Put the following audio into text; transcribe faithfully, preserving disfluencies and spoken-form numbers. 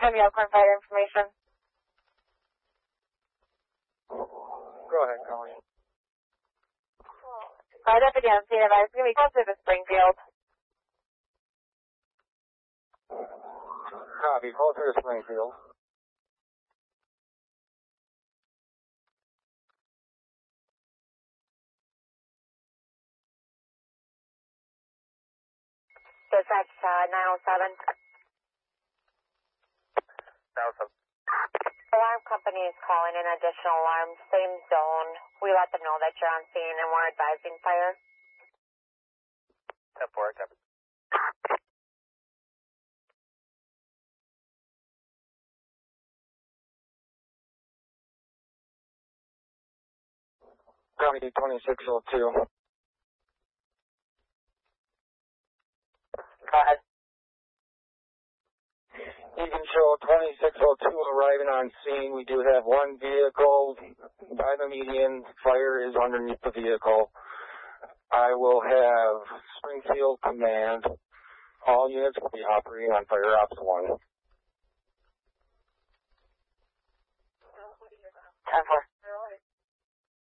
Anytime you have current fire information. Go ahead, Colleen. Fire deputy on scene advice. It's going to be closer to Springfield. Copy, closer to Springfield. Dispatch uh, nine oh seven. nine oh seven. Alarm company is calling in additional alarms, same zone. We let them know that you're on scene and we're advising fire. ten four, copy. County twenty-six oh two. Go ahead. Egan Show twenty-six oh two arriving on scene. We do have one vehicle by the median. Fire is underneath the vehicle. I will have Springfield Command. All units will be operating on Fire Ops one.